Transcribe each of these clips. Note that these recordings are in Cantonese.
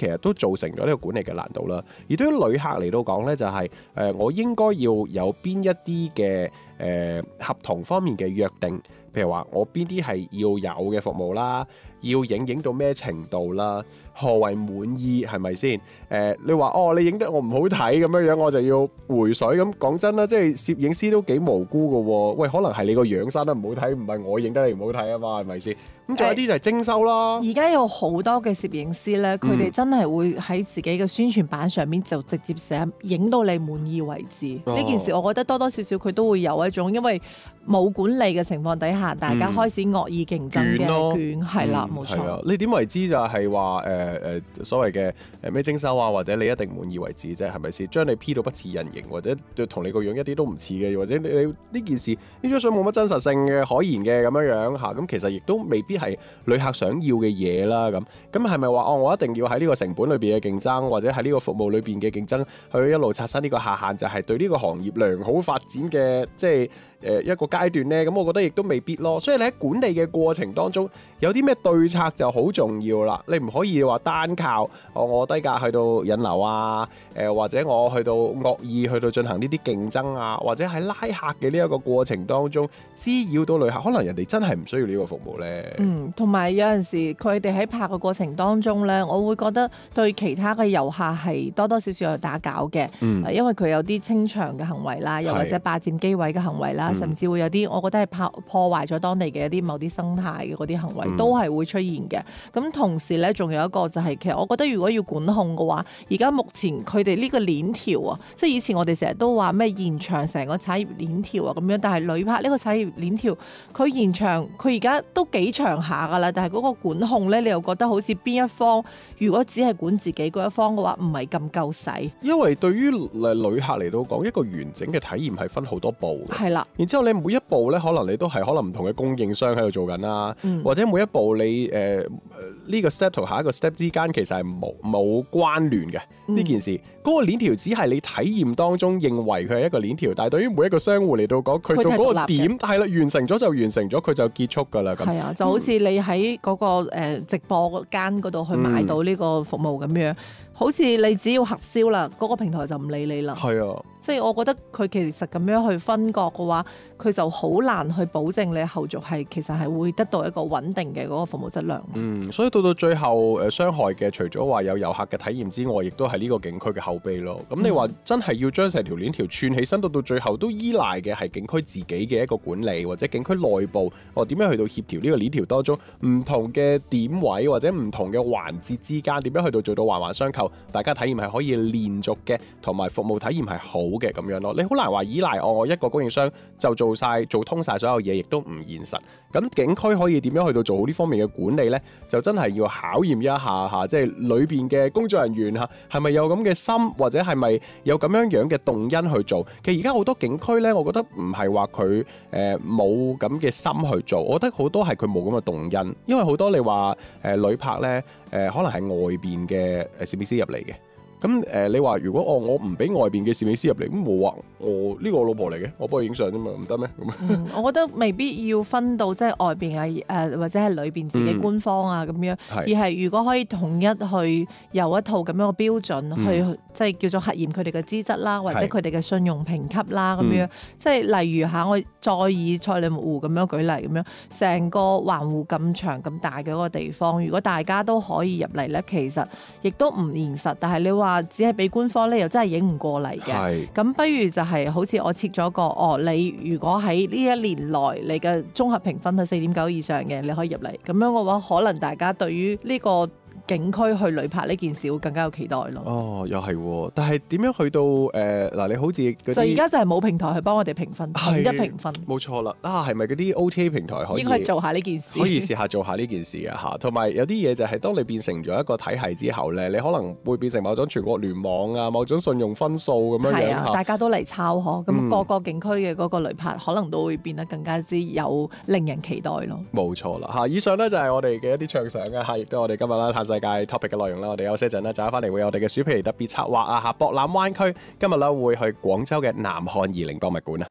其實都造成咗呢個管理嘅難度啦。而對於旅客嚟到講呢，就係我應該要有邊一啲嘅合同方面嘅約定，譬如話我邊啲係要有嘅服務啦，要影到咩程度啦，何為滿意係咪先？你話你影得我唔好睇咁樣，我就要回水。咁講真啦，即係攝影師都幾無辜嘅喎。喂，可能係你個樣生得唔好睇，唔係我影得你唔好睇啊嘛，係咪先？咁仲有啲就係徵收啦。 而家有好多嘅攝影師咧，佢哋真係會喺自己嘅宣傳版上面就直接寫影到你滿意為止。呢件事我覺得多多少少佢都會有一種，因為冇管理嘅情況底下，大家開始惡意競爭嘅卷，係啦，冇錯。 你點為之就係話所謂嘅咩徵收啊，或者你一定滿意為止啫，係咪先？將你 P 到不似人形，或者同你個樣一啲都唔似嘅，或者你呢件事呢張相冇乜真實性嘅可言嘅咁樣嚇，咁其實亦都未必係旅客想要嘅嘢啦。咁係咪話我一定要喺呢個成本裏邊嘅競爭，或者喺呢個服務裏邊嘅競爭，去一路刷新呢個下限，就係對呢個行業良好發展嘅即係一個階段呢？咁我覺得亦都未必咯。所以你喺管理嘅過程當中，有啲咩對策就好重要啦。你唔可以話單靠我低價去到引流啊，或者我去到惡意去到進行呢啲競爭啊，或者喺拉客嘅呢一個過程當中滋擾到旅客，可能人哋真係唔需要呢個服務呢。 同埋有陣時佢哋喺拍嘅過程當中呢，我會覺得對其他嘅遊客係多多少少有打攪嘅，因為佢有啲清場嘅行為啦，又或者霸佔機位嘅行為啦。甚至會有啲，我覺得係破壞咗當地嘅一啲某啲生態嘅嗰啲行為，都係會出現嘅。咁同時咧，仲有一個就係，其實我覺得如果要管控嘅話，而家目前佢哋呢個鏈條啊，即係以前我哋成日都話咩延長成個產業鏈條啊咁樣，但係旅拍呢個產業鏈條，佢延長，佢而家都幾長下㗎啦。但係嗰個管控咧，你又覺得好似邊一方，如果只係管自己嗰一方嘅話，唔係咁夠使。因為對於旅客嚟到講，一個完整嘅體驗係分好多步嘅。 係啦。 然之後你每一步咧，可能你都係可能唔同嘅供應商喺度做緊啦，或者每一步你呢個 step 同下一個 step 之間其實係冇關聯嘅呢件事。嗰個鏈條只係你體驗當中認為佢係一個鏈條，但係對於每一個商戶嚟到講，佢到嗰個點係啦，完成咗就完成咗，佢就結束㗎啦。係啊， 就好似你喺嗰個直播間嗰度去買到呢個服務咁樣，好似你只要核銷啦，嗰個平台就唔理你啦。 係啊。 即係我覺得佢其實咁樣去分割嘅話，佢就好難去保證你後續係其實係會得到一個穩定嘅嗰個服務質量。 所以到最後傷害嘅，除咗話有遊客嘅體驗之外，亦都係呢個景區嘅口碑咯。咁你話真係要將成條鏈條串起身，到最後都依賴嘅係景區自己嘅一個管理，或者景區內部點樣去到協調呢個鏈條當中唔同嘅點位或者唔同嘅環節之間，點樣去到做到環環相扣，大家體驗係可以連續嘅，同埋服務體驗係好嘅咁樣咯。你好難話依賴我一個供應商就做通晒所有嘢，亦都唔現實。咁景區可以點樣去到做好呢方面嘅管理呢？就真係要考驗一下即係裏邊嘅工作人員係咪有咁嘅心，或者係咪有咁樣嘅動因去做。其實而家好多景區呢，我覺得唔係話佢冇咁嘅心去做，我覺得好多係佢冇咁嘅動因。因為好多你話旅拍呢，可能係外邊嘅攝影師入嚟嘅。咁你話如果我唔俾外邊嘅攝影師入嚟，咁冇話我呢個我老婆嚟嘅，我幫佢影相啫嘛，唔得咩？ 我覺得未必要分到即係外邊或者係裏邊自己官方啊咁樣，而係如果可以統一去有一套咁樣嘅標準去即係叫做核驗佢哋嘅資質啦，或者佢哋嘅信用評級啦咁樣。即係例如我再以賽里木湖咁樣舉例咁樣，成個環湖咁長咁大嘅一個地方，如果大家都可以入嚟咧，其實亦都唔現實。但係你話只係俾官方咧，又真係影唔過嚟嘅。咁不如就係好似我設咗個你如果喺呢一年內你嘅綜合評分係4.9以上嘅，你可以入嚟。咁樣嘅話，可能大家對於呢個景區去旅拍呢件事會更加有期待咯。 又係，但係點樣去到嗱？你好似嗰啲， 就而家就係冇平台去幫我哋評分，統一評分。 冇錯啦。係咪嗰啲 OTA 平台可以？ 應該做下呢件事。 可以試下做下呢件事啊！同埋有啲嘢就係當你變成咗一個體系之後咧，你可能會變成某種全國聯網啊，某種信用分數咁樣樣。 大家都嚟抄咁個個景區嘅嗰個旅拍可能都會變得更加之有令人期待咯。 冇錯啦。以上咧就係我哋嘅一啲暢想啊，亦都係我哋今日啦嘆世界 topic 嘅內容啦。我哋休息一陣咧，就翻嚟會有我哋嘅鼠皮特別策劃啊！博覽灣區今日咧會去廣州嘅南漢夷陵博物館啊！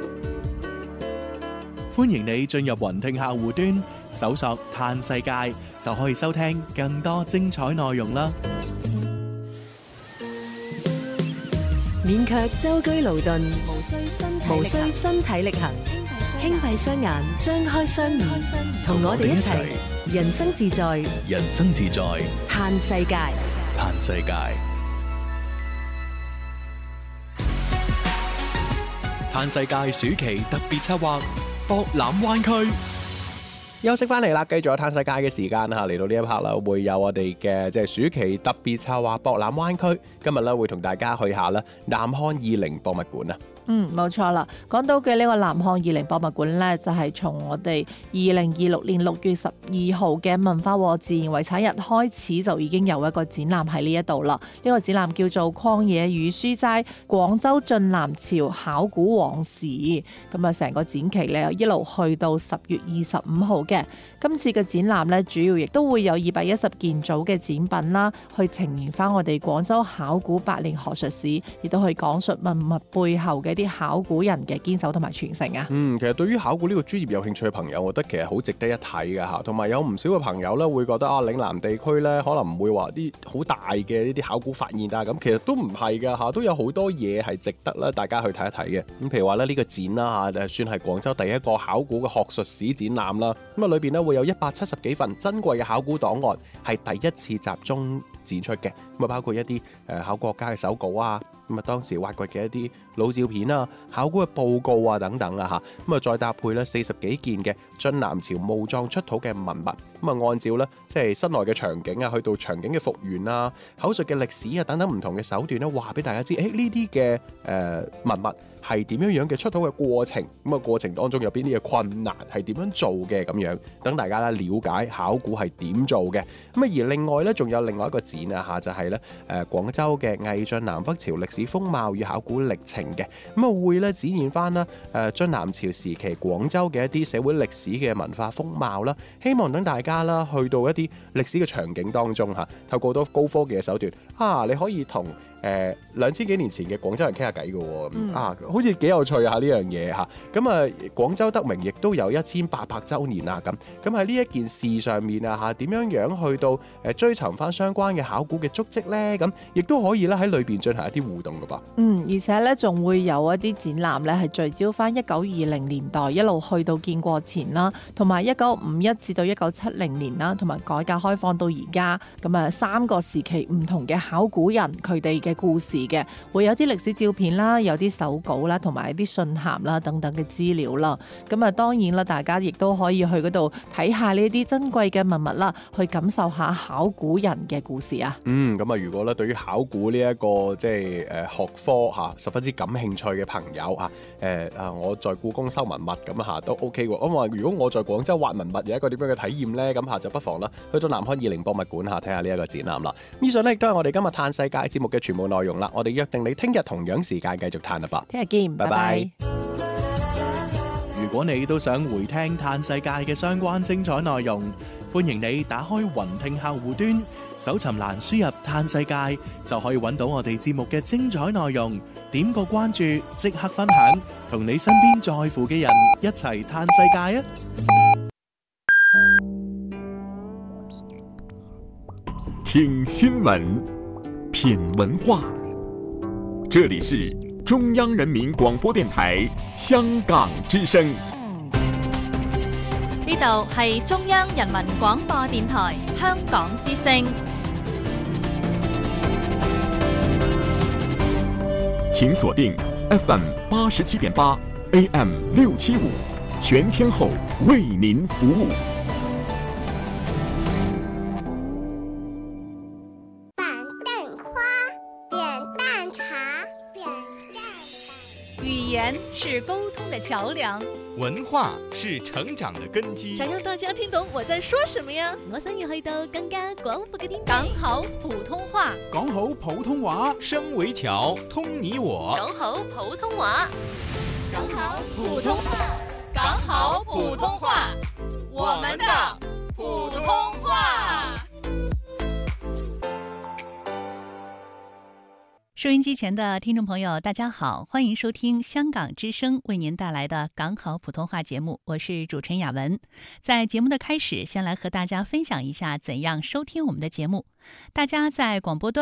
歡迎你進入雲聽客戶端，搜索嘆世界就可以收聽更多精彩內容啦！ 免卻舟車勞頓，無需身體力行，輕閉雙眼，張開雙耳，同我哋一齊人生自在， 人生自在， 嘆世界。 嘆世界。嘆世界暑期特別策劃，博覽灣區。 休息翻嚟啦，繼續有嘆世界嘅時間啦，嚟到呢一 part 啦，會有我哋嘅即係暑期特別策劃博覽灣區。今日咧會同大家去下啦南漢二陵博物館啊。 冇錯啦。講到嘅呢個南漢二陵博物館呢，就係從我哋2026年6月12號嘅文化和自然遺產日開始，就已經有一個展覽喺呢一度啦。呢個展覽叫做《曠野與書齋：廣州晉南朝考古往事》。咁啊，成個展期呢，一路去到10月25號嘅。今次嘅展覽呢，主要亦都會有210件組嘅展品啦，去呈現翻我哋廣州考古百年學術史，亦都去講述文物背後嘅啲考古人嘅堅守同埋傳承啊。 其實對於考古呢個專業有興趣嘅朋友，我覺得其實好值得一睇嘅嚇。同埋有唔少嘅朋友咧會覺得啊，嶺南地區咧可能唔會話啲好大嘅呢啲考古發現啊，咁其實都唔係㗎嚇，都有好多嘢係值得啦大家去睇一睇嘅。咁譬如話咧呢個展啦嚇，算係廣州第一個考古嘅學術史展覽啦。咁啊裏邊咧會有170幾份珍貴嘅考古檔案，係第一次集中展出嘅。咁啊包括一啲考古學家嘅手稿啊，咁啊當時挖掘嘅一啲老照片啊、考古嘅報告啊等等啊嚇，咁啊再搭配咧40幾件嘅晉南朝墓葬出土嘅文物，咁啊按照咧即係室內嘅場景啊，去到場景嘅復原啊、口述嘅歷史啊等等唔同嘅手段咧，話俾大家知，呢啲嘅文物係點樣嘅出土嘅過程，咁啊過程當中有邊啲嘅困難係點樣做嘅咁樣，等大家咧了解考古係點做嘅。咁啊而另外咧仲有另外一個展啊嚇，就係咧廣州嘅魏晉南北朝歷史風貌與考古歷程嘅，咁啊會咧展現翻啦晉南朝時期廣州嘅一啲社會歷史嘅文化風貌啦，希望等大家啦去到一啲歷史嘅場景當中嚇，透過多高科技嘅手段啊，你可以同2000幾年前嘅廣州人傾下偈嘅喎，好似幾有趣啊呢樣嘢嚇。咁啊廣州得名亦都有1800週年啦，咁喺呢一件事上面啊嚇，點樣去到追尋翻相關嘅考古嘅足跡咧？咁亦都可以咧喺裏邊進行一啲互動嘅噃。 而且咧仲會有一啲展覽咧係聚焦翻1920年代一路去到建國前啦，同埋1951至到1970年啦，同埋改革開放到而家，咁啊3個時期唔同嘅考古人佢哋嘅故事嘅，會有啲歷史照片啦，有啲手稿啦，同埋一啲信函啦等等嘅資料啦。咁啊當然啦，大家亦都可以去嗰度睇下呢啲珍貴嘅文物啦，去感受下考古人嘅故事啊。 咁啊如果咧對於考古呢一個即係學科嚇十分之感興趣嘅朋友我在故宮收文物咁嚇都 OK 喎。咁話如果我在廣州挖文物有一個點樣嘅體驗呢？咁嚇就不妨啦去到南漢二陵博物館嚇睇下呢一個展覽啦。以上呢亦都係我哋今日嘆世界節目嘅全部內容啦。我哋約定你聽日同樣時間繼續嘆啦噃。 聽日見，拜拜。 如果你都想回聽嘆世界嘅相關精彩內容，歡迎你打開雲聽客戶端，搜尋欄輸入嘆世界，就可以揾到我哋節目嘅精彩內容。點個關注，即刻分享，同你身邊在乎嘅人一齊嘆世界啊！ 聽新聞，品文化，這裏是中央人民廣播電台香港之聲。 呢度係中央人民廣播電台香港之聲。 請鎖定 FM 87.8 AM 675，全天候為您服務。 是溝通的橋梁， 文化是成長的根基。 想讓大家聽懂我在說什麼呀？ 我想要去到更加廣闊嘅天地。 講好普通話， 講好普通話，聲為橋，通你我。 講好普通話， 講好普通話，講好普通話，我們的普通話。 收音機前的聽眾朋友，大家好，歡迎收聽香港之聲為您帶來的港好普通話節目，我是主持人雅文。在節目的開始，先來和大家分享一下怎樣收聽我們的節目。大家在廣播端